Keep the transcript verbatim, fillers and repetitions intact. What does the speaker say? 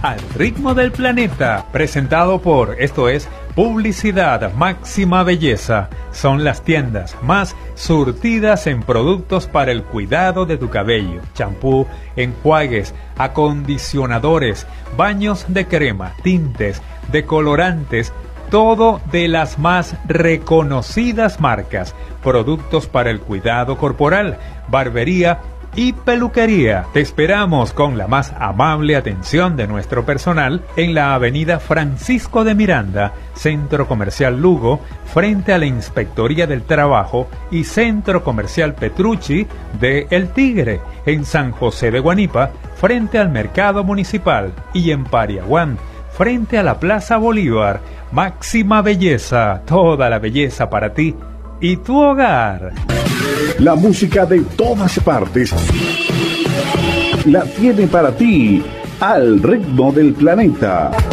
Al ritmo del planeta, presentado por, esto es, Publicidad Máxima Belleza. Son las tiendas más surtidas en productos para el cuidado de tu cabello. Champú, enjuagues, acondicionadores, baños de crema, tintes, decolorantes, todo de las más reconocidas marcas. Productos para el cuidado corporal, barbería y peluquería. Te esperamos con la más amable atención de nuestro personal en la avenida Francisco de Miranda, Centro Comercial Lugo, frente a la Inspectoría del Trabajo, y Centro Comercial Petrucci de El Tigre, en San José de Guanipa, frente al Mercado Municipal, y en Pariaguán, frente a la Plaza Bolívar. Máxima Belleza, toda la belleza para ti y tu hogar. La música de todas partes la tiene para ti Al Ritmo del Planeta.